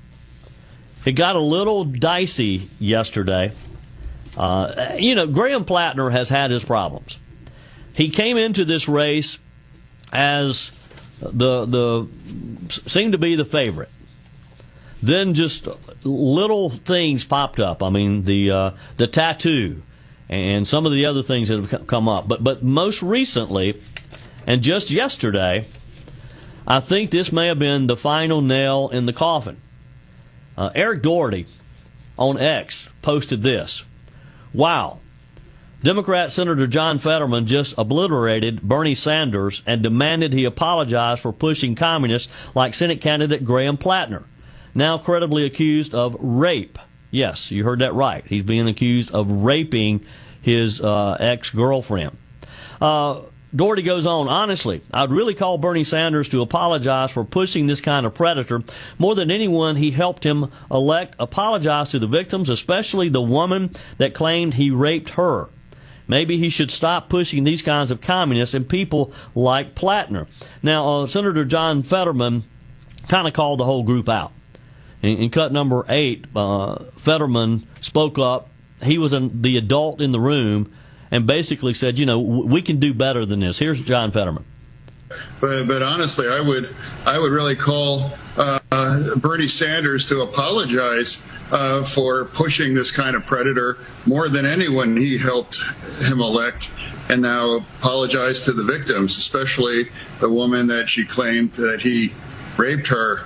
It got a little dicey yesterday. Uh, you know, Graham Plattner has had his problems. He came into this race as the the seemed to be the favorite. Then just little things popped up. I mean, the uh, the tattoo and some of the other things that have come up. But but most recently, and just yesterday, I think this may have been the final nail in the coffin. Uh, Eric Doherty on X posted this. Wow. Democrat Senator John Fetterman just obliterated Bernie Sanders and demanded he apologize for pushing communists like Senate candidate Graham Plattner, now credibly accused of rape. Yes, you heard that right. He's being accused of raping his uh, ex-girlfriend. Uh, Doherty goes on, honestly, I'd really call Bernie Sanders to apologize for pushing this kind of predator. More than anyone he helped him elect, apologize to the victims, especially the woman that claimed he raped her. Maybe he should stop pushing these kinds of communists and people like Plattner. Now, uh, Senator John Fetterman kind of called the whole group out. In, in cut number eight, uh, Fetterman spoke up. He was an, the adult in the room, and basically said, you know, we can do better than this. Here's John Fetterman. But, but honestly, I would I would really call uh, Bernie Sanders to apologize uh, for pushing this kind of predator more than anyone he helped him elect, and now apologize to the victims, especially the woman that she claimed that he raped her.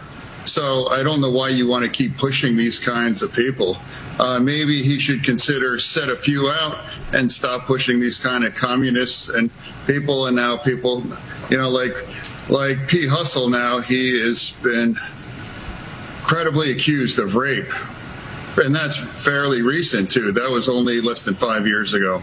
So I don't know why you want to keep pushing these kinds of people. Uh, maybe he should consider set a few out and stop pushing these kind of communists and people. And now people, you know, like like P. Hustle now, he has been credibly accused of rape. And that's fairly recent, too. That was only less than five years ago.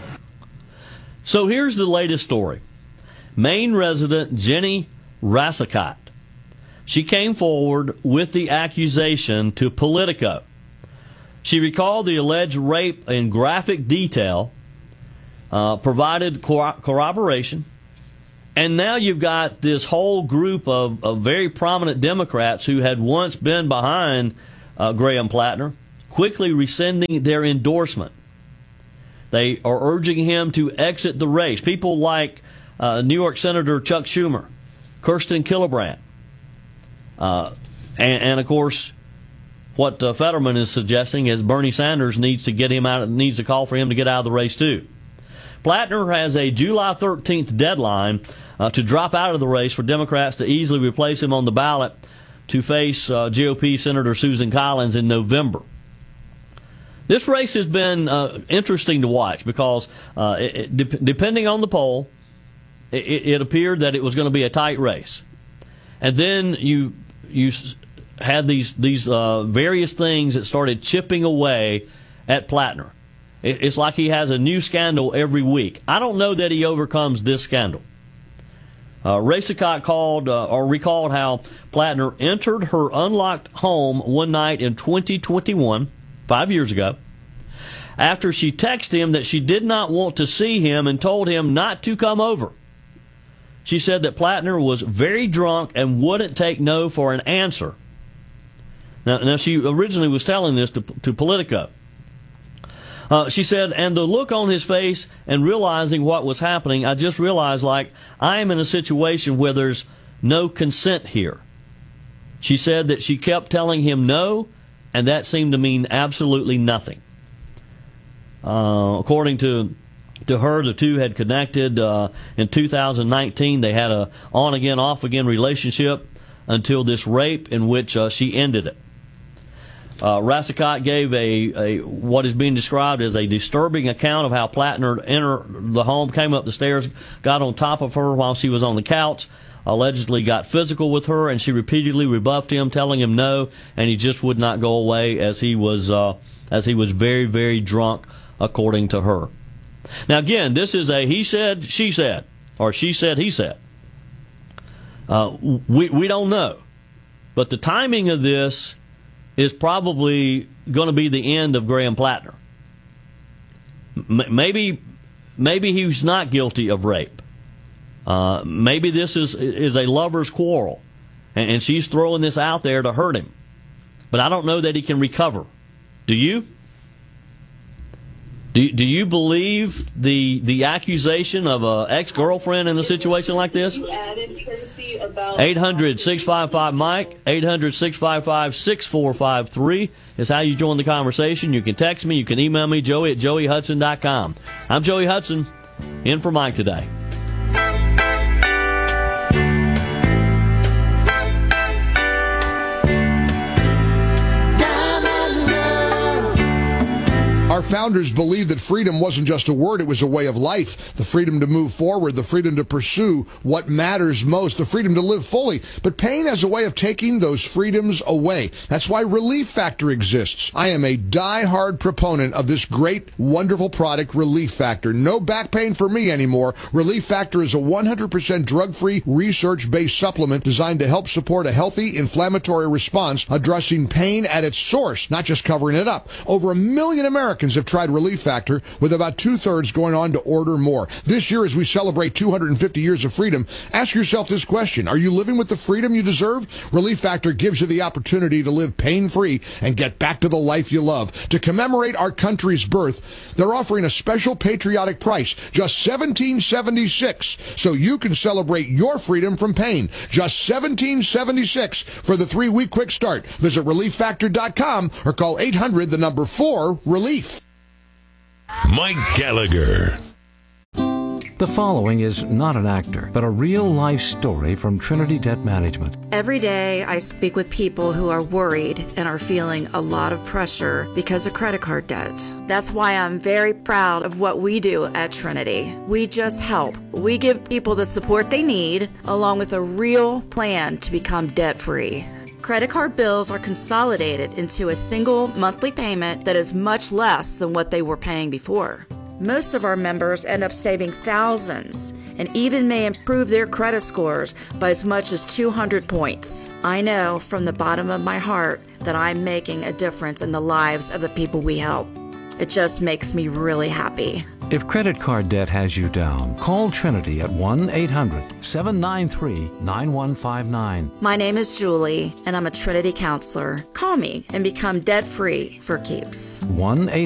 So here's the latest story. Maine resident Jenny Rassicott. She came forward with the accusation to Politico. She recalled the alleged rape in graphic detail, uh, provided cor- corroboration, and now you've got this whole group of, of very prominent Democrats who had once been behind uh, Graham Plattner, quickly rescinding their endorsement. They are urging him to exit the race. People like uh, New York Senator Chuck Schumer, Kirsten Gillibrand, uh, and, and of course, what uh, Fetterman is suggesting is Bernie Sanders needs to get him out. Needs to call for him to get out of the race too. Plattner has a July thirteenth deadline uh, to drop out of the race for Democrats to easily replace him on the ballot to face uh, G O P Senator Susan Collins in November. This race has been uh, interesting to watch because, uh, it, it, de- depending on the poll, it, it appeared that it was going to be a tight race, and then you you had these these uh, various things that started chipping away at Plattner. It, it's like he has a new scandal every week. I don't know that he overcomes this scandal. Uh, Rassicott called uh, or recalled how Plattner entered her unlocked home one night in twenty twenty-one. Five years ago, after she texted him that she did not want to see him and told him not to come over. She said that Plattner was very drunk and wouldn't take no for an answer. Now, now she originally was telling this to, to Politico. Uh, she said, and the look on his face and realizing what was happening, I just realized, like, I am in a situation where there's no consent here. She said that she kept telling him no, and that seemed to mean absolutely nothing. Uh, according to to her, the two had connected uh, in two thousand nineteen. They had a on-again, off-again relationship until this rape in which uh, she ended it. Uh, Rassicott gave a, a what is being described as a disturbing account of how Plattner entered the home, came up the stairs, got on top of her while she was on the couch, allegedly got physical with her, and she repeatedly rebuffed him, telling him no, and he just would not go away as he was uh, as he was very, very drunk, according to her. Now, again, this is a he said, she said, or she said, he said. Uh, we we don't know, but the timing of this is probably going to be the end of Graham Plattner. M- maybe maybe he's not guilty of rape. Uh, maybe this is is a lover's quarrel, and, and she's throwing this out there to hurt him. But I don't know that he can recover. Do you? Do, do you believe the the accusation of an ex-girlfriend in a situation like this? eight hundred, six five five, Mike, eight hundred, six five five, six four five three is how you join the conversation. You can text me, you can email me, Joey at joey hudson dot com. I'm Joey Hudson, in for Mike today. Our founders believed that freedom wasn't just a word, it was a way of life. The freedom to move forward, the freedom to pursue what matters most, the freedom to live fully. But pain has a way of taking those freedoms away. That's why Relief Factor exists. I am a die-hard proponent of this great, wonderful product, Relief Factor. No back pain for me anymore. Relief Factor is a one hundred percent drug-free, research-based supplement designed to help support a healthy inflammatory response, addressing pain at its source, not just covering it up. Over a million Americans have tried Relief Factor, with about two-thirds going on to order more. This year, as we celebrate two hundred fifty years of freedom, ask yourself this question. Are you living with the freedom you deserve? Relief Factor gives you the opportunity to live pain-free and get back to the life you love. To commemorate our country's birth, they're offering a special patriotic price, just seventeen seventy-six, so you can celebrate your freedom from pain. Just seventeen seventy-six for the three-week quick start. Visit relief factor dot com or call eight hundred, the number four, relief. Mike Gallagher. The The following is not an actor, but a real-life story from Trinity Debt Management. Every day I speak with people who are worried and are feeling a lot of pressure because of credit card debt. That's why I'm very proud of what we do at Trinity. We just help. We give people the support they need, along with a real plan to become debt-free. Credit card bills are consolidated into a single monthly payment that is much less than what they were paying before. Most of our members end up saving thousands and even may improve their credit scores by as much as two hundred points. I know from the bottom of my heart that I'm making a difference in the lives of the people we help. It just makes me really happy. If credit card debt has you down, call Trinity at one eight hundred seven nine three nine one five nine. My name is Julie, and I'm a Trinity counselor. Call me and become debt-free for keeps. one eight